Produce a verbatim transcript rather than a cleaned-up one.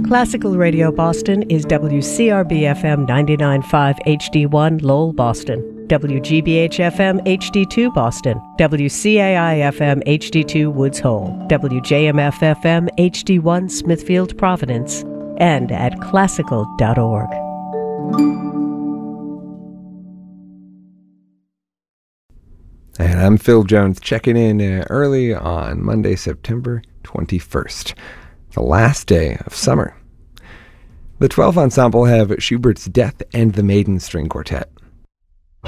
Classical Radio Boston is W C R B F M ninety-nine point five H D one Lowell, Boston, W G B H F M H D two Boston, W C A I F M H D two Woods Hole, W J M F F M H D one Smithfield, Providence, and at classical dot org. And I'm Phil Jones, checking in uh, early on Monday, September twenty-first, the last day of summer. The twelve Ensemble have Schubert's Death and the Maiden String Quartet,